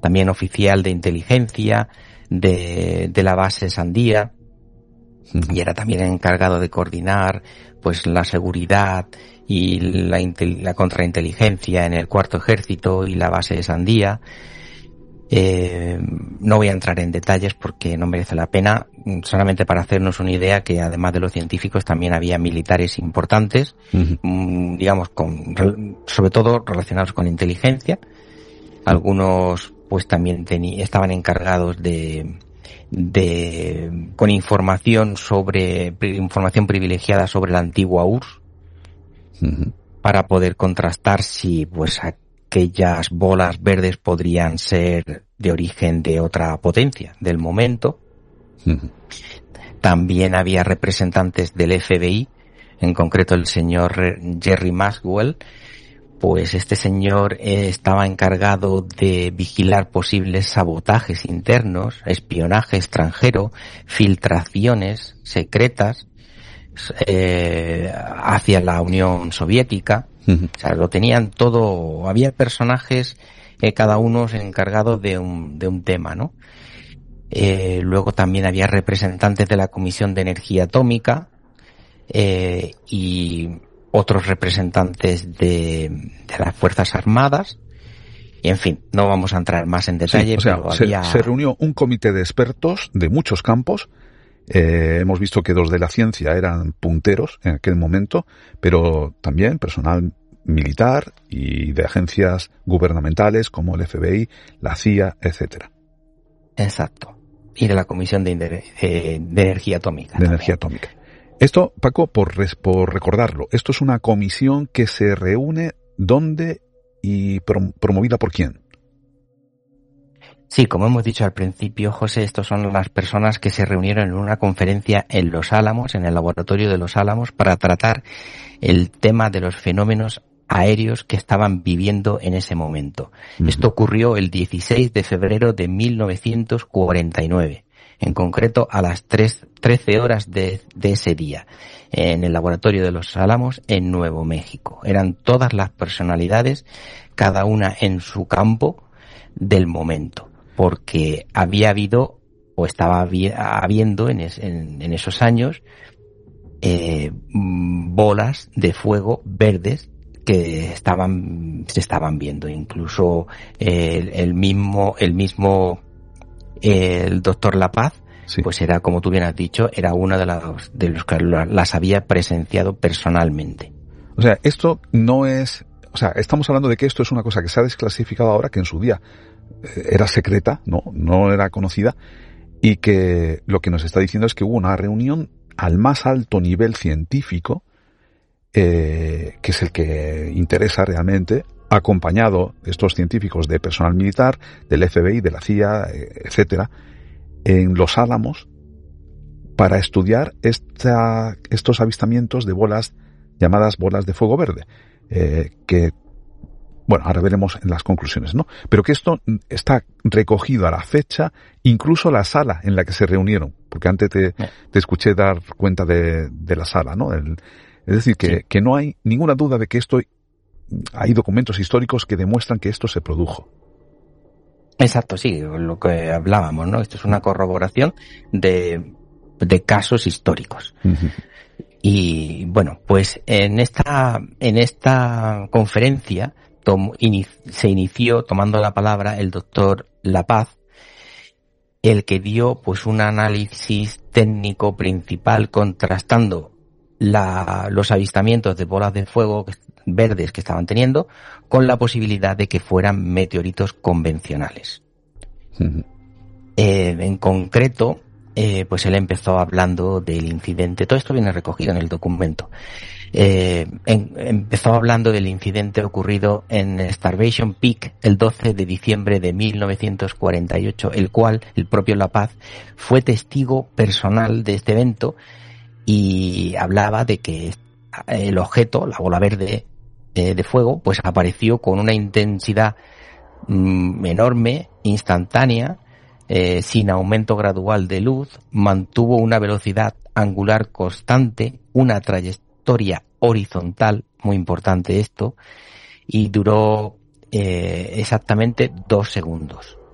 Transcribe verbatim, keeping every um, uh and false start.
también oficial de inteligencia de, de la base Sandía, y era también encargado de coordinar pues la seguridad y la, la contrainteligencia en el cuarto ejército y la base de Sandía. Eh, no voy a entrar en detalles porque no merece la pena, solamente para hacernos una idea que además de los científicos también había militares importantes, uh-huh. digamos, con, sobre todo relacionados con inteligencia. Algunos pues también teni- estaban encargados de, de con información sobre información privilegiada sobre la antigua U R S S, uh-huh. para poder contrastar si pues aquellas bolas verdes podrían ser de origen de otra potencia del momento. Uh-huh. También había representantes del F B I, en concreto el señor Jerry Maxwell. Pues este señor eh, estaba encargado de vigilar posibles sabotajes internos, espionaje extranjero, filtraciones secretas eh, hacia la Unión Soviética. Uh-huh. O sea, lo tenían todo. Había personajes, eh, cada uno encargado de un, de un tema, ¿no? Eh, luego también había representantes de la Comisión de Energía Atómica eh, y otros representantes de, de las Fuerzas Armadas, y en fin, no vamos a entrar más en detalle. Sí, o sea, pero se, había... se reunió un comité de expertos de muchos campos. Eh, hemos visto que los de la ciencia eran punteros en aquel momento, pero también personal militar y de agencias gubernamentales como el F B I, la C I A, etcétera. Exacto. Y de la Comisión de, de, de Energía Atómica. De Energía Atómica. Esto, Paco, por, res, por recordarlo, esto es una comisión que se reúne ¿dónde y prom- promovida por quién? Sí, como hemos dicho al principio, José, estos son las personas que se reunieron en una conferencia en Los Álamos, en el laboratorio de Los Álamos, para tratar el tema de los fenómenos aéreos que estaban viviendo en ese momento. Uh-huh. Esto ocurrió el dieciséis de febrero de mil novecientos cuarenta y nueve. En concreto a las tres, trece horas de, de ese día, en el laboratorio de Los Álamos, en Nuevo México. Eran todas las personalidades, cada una en su campo del momento, porque había habido, o estaba habiendo en, es, en, en esos años, eh, bolas de fuego verdes que estaban, se estaban viendo. Incluso eh, el, el mismo, el mismo, el doctor La Paz, sí. Pues era, como tú bien has dicho, era uno de los, de los que las había presenciado personalmente. O sea, esto no es, o sea, estamos hablando de que esto es una cosa que se ha desclasificado ahora, que en su día era secreta, no, no era conocida, y que lo que nos está diciendo es que hubo una reunión al más alto nivel científico, eh, que es el que interesa realmente, acompañado estos científicos de personal militar, del F B I, de la C I A, etcétera, en Los Álamos, para estudiar esta, estos avistamientos de bolas llamadas bolas de fuego verde, eh, que, bueno, ahora veremos en las conclusiones, ¿no? Pero que esto está recogido a la fecha, incluso la sala en la que se reunieron, porque antes te, te escuché dar cuenta de, de la sala, ¿no? El, es decir, que, sí. que no hay ninguna duda de que esto, hay documentos históricos que demuestran que esto se produjo. Exacto, sí, lo que hablábamos, ¿no? Esto es una corroboración de, de casos históricos. Uh-huh. Y bueno, pues en esta, en esta conferencia tom, in, se inició tomando la palabra el doctor La Paz, el que dio pues un análisis técnico principal contrastando la, los avistamientos de bolas de fuego verdes que estaban teniendo con la posibilidad de que fueran meteoritos convencionales. Uh-huh. Eh, en concreto, eh, pues él empezó hablando del incidente, todo esto viene recogido en el documento, eh, en, empezó hablando del incidente ocurrido en Starvation Peak el doce de diciembre de mil novecientos cuarenta y ocho, el cual el propio La Paz fue testigo personal de este evento y hablaba de que el objeto, la bola verde eh, de fuego, pues apareció con una intensidad mm, enorme, instantánea, eh, sin aumento gradual de luz, mantuvo una velocidad angular constante, una trayectoria horizontal, muy importante esto, y duró eh, exactamente dos segundos.